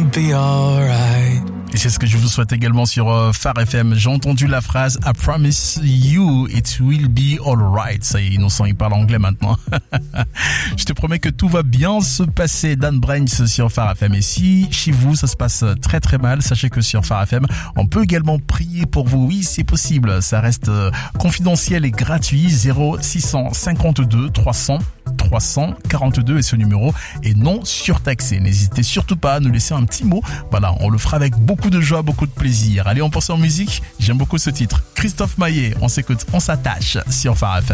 be alright. Et c'est ce que je vous souhaite également sur Phare FM. J'ai entendu la phrase I promise you it will be alright. Ça y est, Innocent, il parle anglais maintenant. Je te promets que tout va bien se passer. Dan Brains sur Phare FM. Et si chez vous ça se passe très très mal, sachez que sur Phare FM, on peut également prier pour vous. Oui, c'est possible. Ça reste confidentiel et gratuit. 0652 300 342 et ce numéro est non surtaxé. N'hésitez surtout pas à nous laisser un petit mot. Voilà, on le fera avec beaucoup de joie, beaucoup de plaisir. Allez, on pense en musique. J'aime beaucoup ce titre. Christophe Maé, on s'écoute, on s'attache sur Phare FM.